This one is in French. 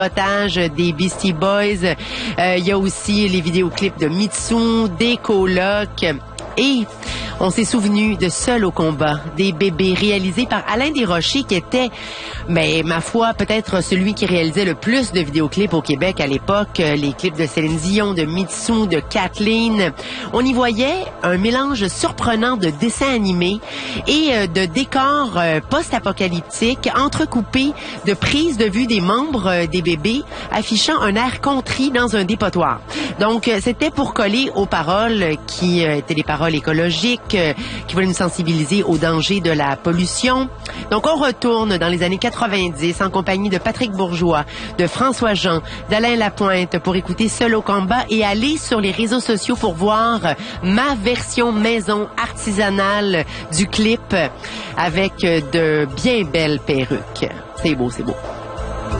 otage des Beastie Boys. Il y a aussi les vidéoclips de Mitsou, des colocs. Et on s'est souvenu de Seul au combat, des bébés réalisés par Alain Desrochers, qui était, ma foi, peut-être celui qui réalisait le plus de vidéoclips au Québec à l'époque. Les clips de Céline Dion, de Mitsou, de Kathleen. On y voyait un mélange surprenant de dessins animés et de décors post-apocalyptiques entrecoupés de prises de vue des membres des bébés affichant un air contrit dans un dépotoir. Donc, c'était pour coller aux paroles qui étaient des paroles écologiques, qui voulaient nous sensibiliser au danger de la pollution. Donc, on retourne dans les années 90 en compagnie de Patrick Bourgeois, de François Jean, d'Alain Lapointe pour écouter Seul au combat et aller sur les réseaux sociaux pour voir ma version maison artisanale du clip avec de bien belles perruques. C'est beau, c'est beau.